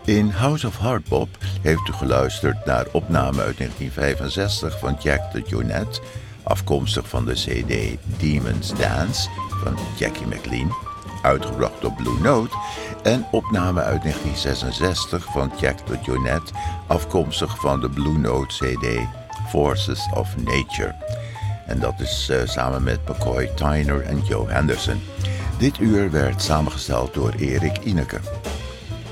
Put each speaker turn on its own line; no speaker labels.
In House of Hardbop heeft u geluisterd naar opname uit 1965 van Jack de Jonette, afkomstig van de CD Demon's Dance van Jackie McLean, uitgebracht op Blue Note, en opname uit 1966 van Jack de Jonette, afkomstig van de Blue Note CD Forces of Nature. En dat is samen met McCoy Tyner en Joe Henderson. Dit uur werd samengesteld door Erik Ineke.